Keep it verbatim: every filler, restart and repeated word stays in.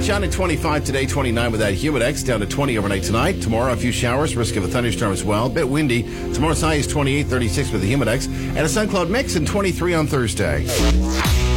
sunshine at twenty-five today, twenty-nine with that Humidex, down to twenty overnight tonight. Tomorrow, a few showers, risk of a thunderstorm as well. A bit windy. Tomorrow's high is twenty-eight, thirty-six with the Humidex. And a sun cloud mix and twenty-three on Thursday.